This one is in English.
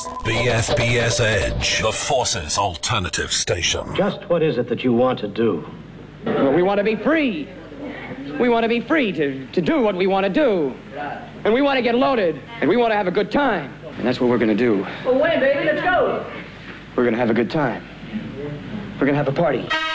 BFBS Edge, the Force's alternative station. Just what is it that you want to do? Well, we want to be free. We want to be free to do what we want to do. And we want to get loaded. And we want to have a good time. And that's what we're going to do. Well, when, baby? Let's go. We're going to have a good time. We're going to have a party.